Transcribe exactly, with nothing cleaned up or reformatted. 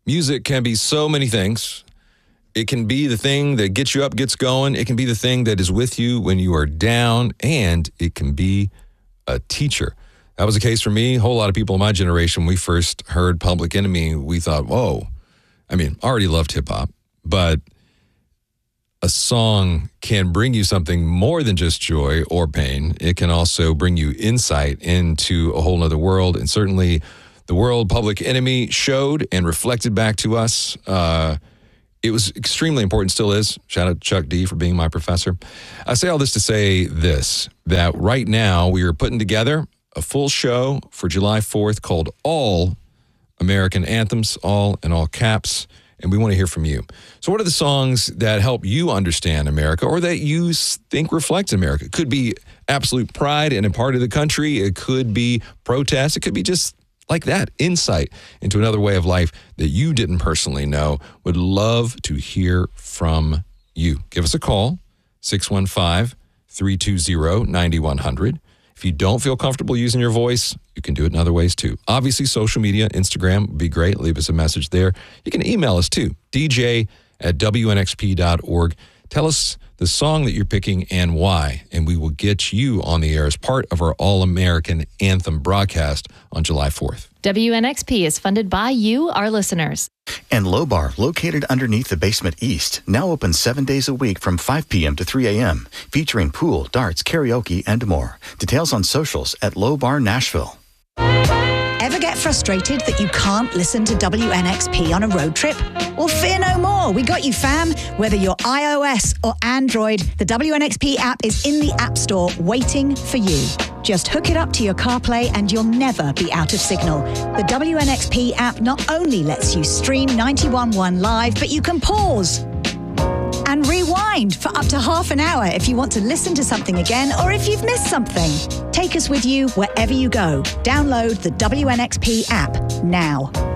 Music can be so many things. It can be the thing that gets you up, gets going. It can be the thing that is with you when you are down, and it can be a teacher. That was the case for me. A whole lot of people in my generation, when we first heard Public Enemy, we thought, whoa. I mean, already loved hip-hop, but a song can bring you something more than just joy or pain. It can also bring you insight into a whole nother world, and certainly the world Public Enemy showed and reflected back to us. Uh, it was extremely important, still is. Shout out to Chuck D for being my professor. I say all this to say this, that right now we are putting together a full show for July fourth called All American Anthems, all in all caps, and we want to hear from you. So what are the songs that help you understand America or that you think reflect America? It could be absolute pride in a part of the country. It could be protest. It could be just like that, insight into another way of life that you didn't personally know. Would love to hear from you. Give us a call, six one five, three two zero, nine one zero zero. If you don't feel comfortable using your voice, you can do it in other ways too. Obviously, social media, Instagram would be great. Leave us a message there. You can email us too, d j at w n x p dot org. Tell us the song that you're picking and why, and we will get you on the air as part of our All-American Anthem broadcast on July fourth. W N X P is funded by you, our listeners. And Low Bar, located underneath the Basement East, now open seven days a week from five p.m. to three a.m., featuring pool, darts, karaoke, and more. Details on socials at Low Bar Nashville. Ever get frustrated that you can't listen to W N X P on a road trip? Well, fear no more. We got you, fam. Whether you're iOS or Android, the W N X P app is in the App Store waiting for you. Just hook it up to your CarPlay and you'll never be out of signal. The W N X P app not only lets you stream ninety-one point one live, but you can pause and rewind for up to half an hour if you want to listen to something again or if you've missed something. Take us with you wherever you go. Download the W N X P app now.